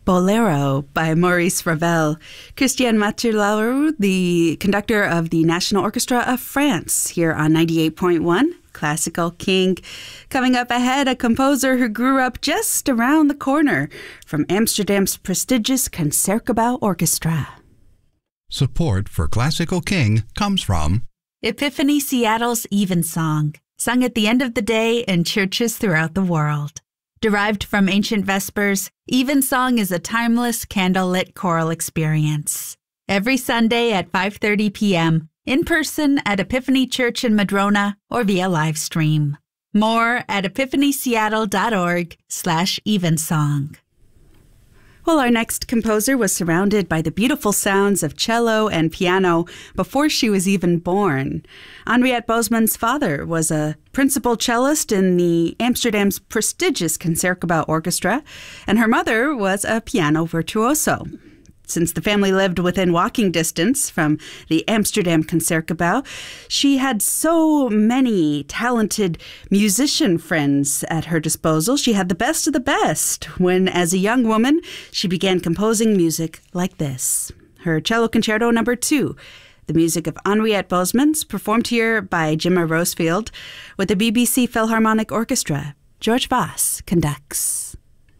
Bolero by Maurice Ravel. Christian Macellaro, the conductor of the National Orchestra of France, here on 98.1 Classical King. Coming up ahead, a composer who grew up just around the corner from Amsterdam's prestigious Concertgebouw Orchestra. Support for Classical King comes from Epiphany Seattle's Evensong, sung at the end of the day in churches throughout the world. Derived from ancient Vespers, Evensong is a timeless candlelit choral experience. Every Sunday at 5:30 p.m., in person at Epiphany Church in Madrona or via live stream. More at epiphanyseattle.org/Evensong. Well, our next composer was surrounded by the beautiful sounds of cello and piano before she was even born. Henriette Bosman's father was a principal cellist in the Amsterdam's prestigious Concertgebouw Orchestra, and her mother was a piano virtuoso. Since the family lived within walking distance from the Amsterdam Concertgebouw, she had so many talented musician friends at her disposal. She had the best of the best when, as a young woman, she began composing music like this. Her Cello Concerto No. 2, the music of Henriette Bosmans, performed here by Jimma Rosefield with the BBC Philharmonic Orchestra. George Voss conducts.